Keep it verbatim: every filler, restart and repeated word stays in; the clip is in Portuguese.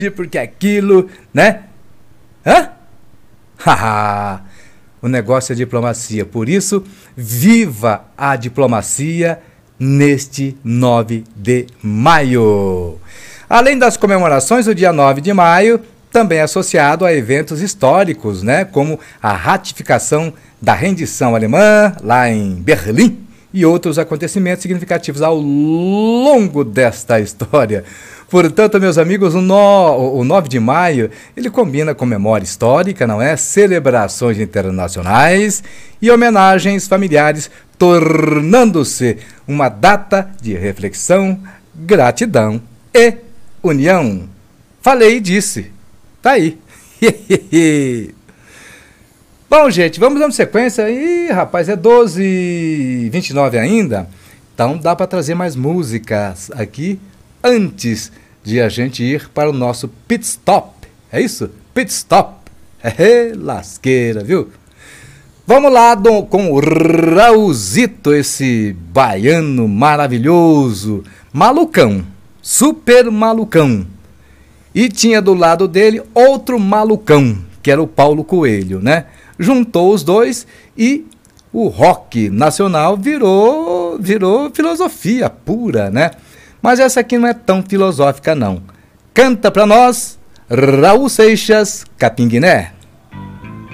porque aquilo, né? Hã? Haha! O negócio é diplomacia. Por isso, viva a diplomacia neste nove de maio. Além das comemorações, o dia nove de maio também é associado a eventos históricos, né? Como a ratificação da rendição alemã lá em Berlim e outros acontecimentos significativos ao longo desta história. Portanto, meus amigos, o, no, o nove de maio, ele combina com memória histórica, não é? Celebrações internacionais e homenagens familiares, tornando-se uma data de reflexão, gratidão e união. Falei e disse. Tá aí. Bom, gente, vamos dando sequência. Ih, rapaz, é doze e vinte e nove ainda. Então dá para trazer mais músicas aqui antes de a gente ir para o nosso pit stop. É isso? Pit stop. É, lasqueira, viu? Vamos lá do, com o Raulzito, esse baiano maravilhoso, malucão, super malucão. E tinha do lado dele outro malucão, que era o Paulo Coelho, né? Juntou os dois e o rock nacional virou, virou filosofia pura, né? Mas essa aqui não é tão filosófica, não. Canta pra nós, Raul Seixas, Capinguiné.